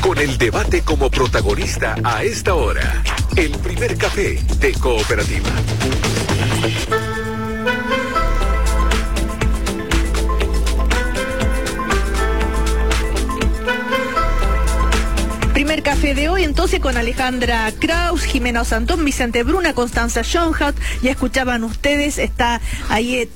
con el debate como protagonista a esta hora. El primer café de Cooperativa. Primer café de hoy, entonces, con Alejandra Kraus, Jimena Osandón, Vicente Bruna, Constanza Schoenhardt. Ya escuchaban ustedes, está ahí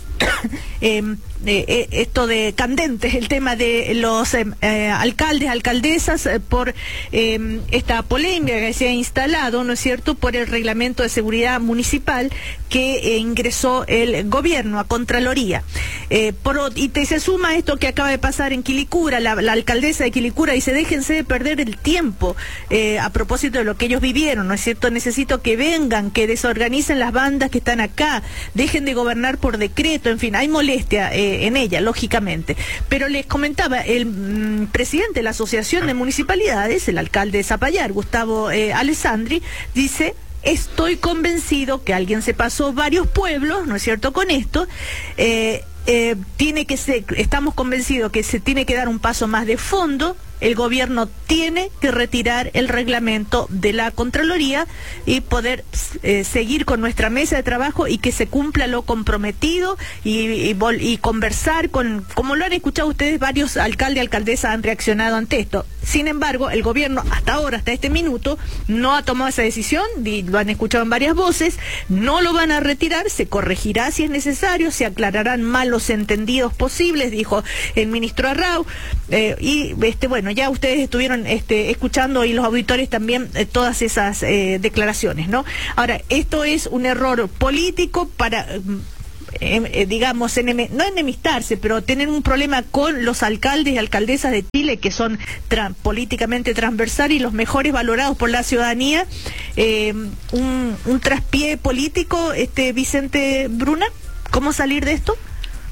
esto de candente, el tema de los alcaldes, alcaldesas, por esta polémica que se ha instalado, ¿no es cierto?, por el reglamento de seguridad municipal que ingresó el gobierno a Contraloría. Y se suma esto que acaba de pasar en Quilicura. La alcaldesa de Quilicura dice: déjense de perder el tiempo a propósito de lo que ellos vivieron, ¿no es cierto? Necesito que vengan, que desorganicen las bandas que están acá, dejen de gobernar por decreto. En fin, hay molestia en ella, lógicamente. Pero les comentaba, el presidente de la Asociación de Municipalidades, el alcalde de Zapallar, Gustavo Alessandri, dice: estoy convencido que alguien se pasó varios pueblos, ¿no es cierto?, con esto. Estamos convencidos que se tiene que dar un paso más de fondo. El gobierno tiene que retirar el reglamento de la Contraloría y poder seguir con nuestra mesa de trabajo y que se cumpla lo comprometido y conversar con, como lo han escuchado ustedes, varios alcaldes y alcaldesas han reaccionado ante esto. Sin embargo, el gobierno hasta ahora, hasta este minuto, no ha tomado esa decisión, y lo han escuchado en varias voces, no lo van a retirar, se corregirá si es necesario, se aclararán malos entendidos posibles, dijo el ministro Arrau, bueno, ya ustedes estuvieron escuchando, y los auditores también, todas esas declaraciones, ¿no? Ahora, esto es un error político para, digamos, no enemistarse, pero tener un problema con los alcaldes y alcaldesas de Chile, que son políticamente transversales y los mejores valorados por la ciudadanía. Un traspié político, Vicente Bruna, ¿cómo salir de esto?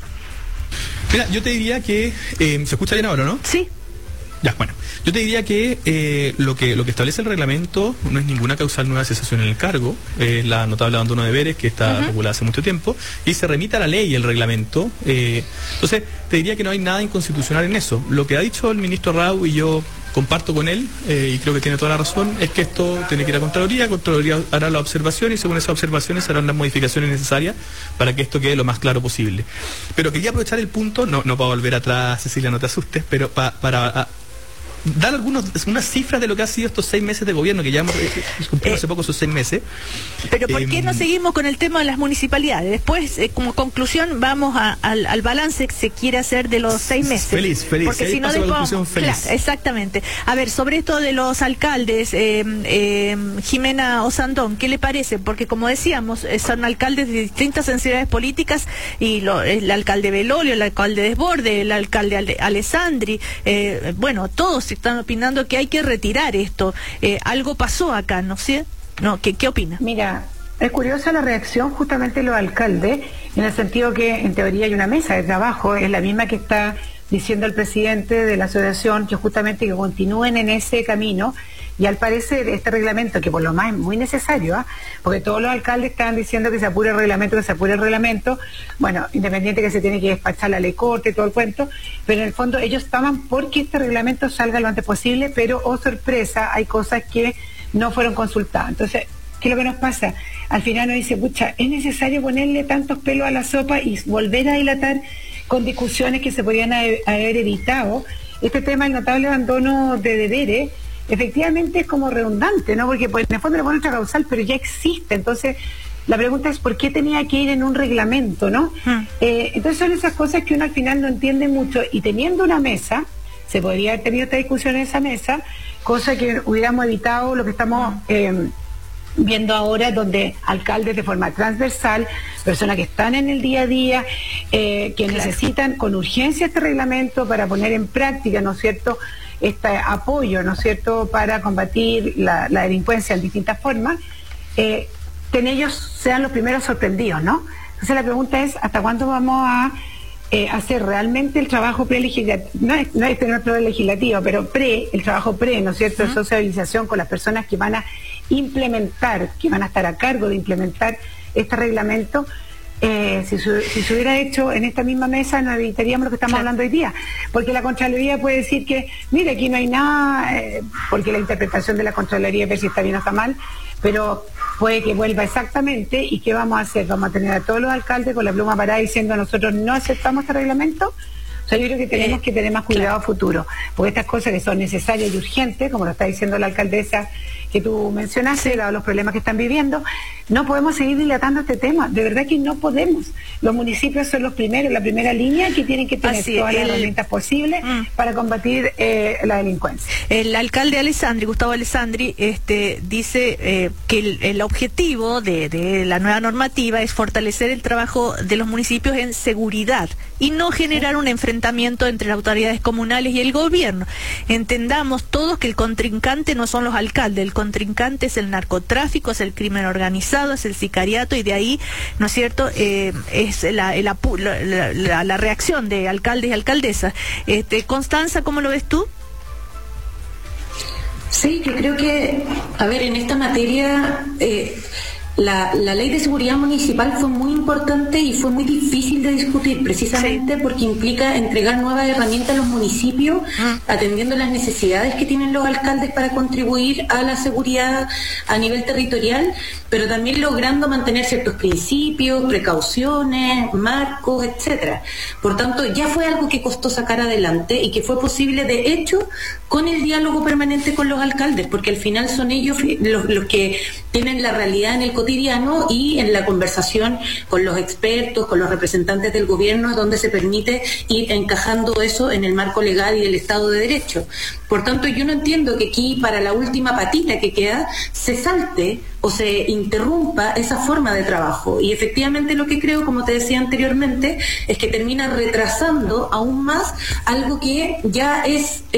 Mira, yo te diría que ¿se escucha bien ahora, no? Sí. Ya, bueno, yo te diría que lo que establece el reglamento no es ninguna causal nueva cesación en el cargo, la notable abandono de deberes, que está regulada hace mucho tiempo, y se remite a la ley el reglamento. Entonces, te diría que no hay nada inconstitucional en eso. Lo que ha dicho el ministro Arrau, y yo comparto con él, y creo que tiene toda la razón, es que esto tiene que ir a Contraloría hará la observación, y según esas observaciones harán las modificaciones necesarias para que esto quede lo más claro posible. Pero quería aprovechar el punto, no para volver atrás, Cecilia, no te asustes, pero para dar unas cifras de lo que ha sido estos 6 meses de gobierno, que ya hemos cumplido hace poco esos 6 meses. Pero ¿por qué no seguimos con el tema de las municipalidades? Después, como conclusión, vamos al balance que se quiere hacer de los 6 meses. Feliz. Porque si no, después, claro, exactamente. A ver, sobre esto de los alcaldes, Jimena Osandón, ¿qué le parece? Porque, como decíamos, son alcaldes de distintas sensibilidades políticas, y el alcalde Belolio, el alcalde Desborde, el alcalde Alessandri, bueno, todos están opinando que hay que retirar esto. Algo pasó acá, ¿no sé? No, ¿qué opina? Mira, es curiosa la reacción justamente de los alcaldes, en el sentido que en teoría hay una mesa de trabajo, es la misma que está diciendo el presidente de la asociación, que justamente que continúen en ese camino. Y al parecer este reglamento, que por lo más es muy necesario, porque todos los alcaldes estaban diciendo que se apure el reglamento, bueno, independiente que se tiene que despachar la ley corte y todo el cuento, pero en el fondo ellos estaban porque este reglamento salga lo antes posible, pero, oh sorpresa, hay cosas que no fueron consultadas. Entonces, ¿qué es lo que nos pasa? Al final nos dice, pucha, es necesario ponerle tantos pelos a la sopa y volver a dilatar con discusiones que se podían haber evitado. Este tema del notable abandono de deberes, efectivamente es como redundante, ¿no? Porque pues, en el fondo le ponen otra causal, pero ya existe. Entonces, la pregunta es, ¿por qué tenía que ir en un reglamento, no? Entonces son esas cosas que uno al final no entiende mucho. Y teniendo una mesa, se podría haber tenido esta discusión en esa mesa, cosa que hubiéramos evitado lo que estamos viendo ahora, donde alcaldes de forma transversal, personas que están en el día a día, que necesitan con urgencia este reglamento para poner en práctica, ¿no es cierto?, este apoyo, ¿no es cierto?, para combatir la delincuencia en distintas formas, que en ellos sean los primeros sorprendidos, ¿no? Entonces la pregunta es, ¿hasta cuándo vamos a hacer realmente el trabajo prelegislativo? No es tener prelegislativo, pero el trabajo ¿no es cierto?, de socialización con las personas que van a implementar, que van a estar a cargo de implementar este reglamento, si se hubiera hecho en esta misma mesa, no evitaríamos lo que estamos hablando hoy día, porque la Contraloría puede decir que, mire, aquí no hay nada, porque la interpretación de la Contraloría es ver si está bien o está mal, pero puede que vuelva exactamente. ¿Y qué vamos a hacer? ¿Vamos a tener a todos los alcaldes con la pluma parada diciendo nosotros no aceptamos este reglamento? O sea, yo creo que tenemos que tener más cuidado a futuro, porque estas cosas que son necesarias y urgentes, como lo está diciendo la alcaldesa que tú mencionaste, dado los problemas que están viviendo, no podemos seguir dilatando este tema. De verdad que no podemos. Los municipios son los primeros, la primera línea, que tienen que tener todas las herramientas posibles para combatir la delincuencia. El alcalde Gustavo Alessandri, dice que el objetivo de la nueva normativa es fortalecer el trabajo de los municipios en seguridad y no generar un enfrentamiento entre las autoridades comunales y el gobierno. Entendamos todos que el contrincante no son los alcaldes, el contrincante es el narcotráfico, es el crimen organizado, es el sicariato, y de ahí, ¿no es cierto?, es la reacción de alcaldes y alcaldesas. Constanza, ¿cómo lo ves tú? Sí, yo creo que, a ver, en esta materia la ley de seguridad municipal fue muy importante y fue muy difícil de discutir, precisamente porque implica entregar nuevas herramientas a los municipios, atendiendo las necesidades que tienen los alcaldes para contribuir a la seguridad a nivel territorial, pero también logrando mantener ciertos principios, precauciones, marcos, etcétera. Por tanto, ya fue algo que costó sacar adelante y que fue posible, de hecho, con el diálogo permanente con los alcaldes, porque al final son ellos los que tienen la realidad en el cotidiano, y en la conversación con los expertos, con los representantes del gobierno, es donde se permite ir encajando eso en el marco legal y del Estado de Derecho. Por tanto, yo no entiendo que aquí, para la última patita que queda, se salte o se interrumpa esa forma de trabajo. Y efectivamente lo que creo, como te decía anteriormente, es que termina retrasando aún más algo que ya es